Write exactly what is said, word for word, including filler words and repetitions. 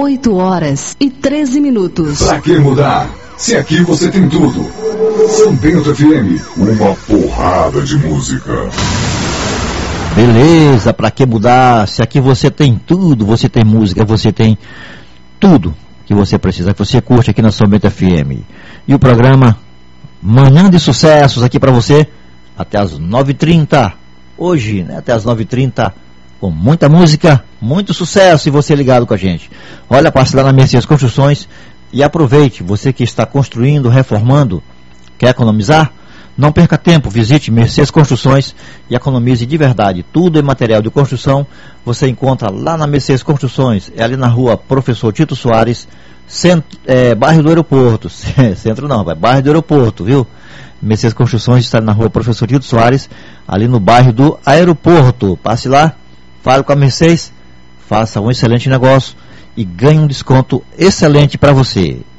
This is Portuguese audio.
oito horas e treze minutos. Pra que mudar? Se aqui você tem tudo. São Bento F M, uma porrada de música. Beleza, pra que mudar? Se aqui você tem tudo, você tem música, você tem tudo que você precisa, que você curte aqui na São Bento F M. E o programa Manhã de Sucessos aqui pra você até as nove e trinta. Hoje, né, até as nove e trinta, com muita música, muito sucesso, e você ligado com a gente. Olha, passe lá na Mercedes Construções e aproveite. Você que está construindo, reformando, quer economizar? Não perca tempo, visite Mercedes Construções e economize de verdade. Tudo em material de construção você encontra lá na Mercedes Construções. É ali na rua Professor Tito Soares, centro, é, bairro do Aeroporto. Centro não, vai, bairro do Aeroporto, viu? Mercedes Construções está na rua Professor Tito Soares, ali no bairro do Aeroporto. Passe lá, fale com a Mercedes, faça um excelente negócio e ganhe um desconto excelente para você.